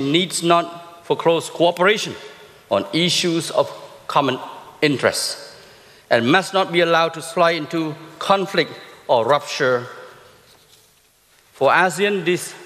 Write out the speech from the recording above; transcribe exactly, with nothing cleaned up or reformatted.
needs not for close cooperation on issues of common interest and must not be allowed to slide into conflict or rupture. For ASEAN, this